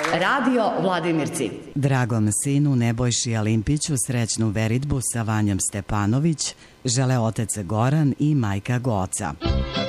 Radio Vladimirci. Dragom sinu Nebojši Alimpiću srećnu veritbu sa Vanjom Stepanović žele otac Goran i majka Goca.